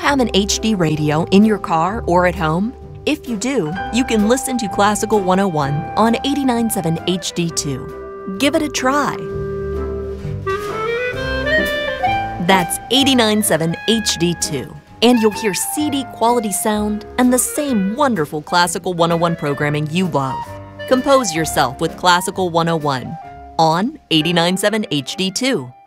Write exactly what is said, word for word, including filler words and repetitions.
have an H D radio in your car or at home? If you do, you can listen to Classical one oh one on eighty-nine point seven H D two. Give it a try. That's eighty-nine point seven H D two. And you'll hear C D quality sound and the same wonderful Classical one oh one programming you love. Compose yourself with Classical one oh one on eighty-nine point seven H D two.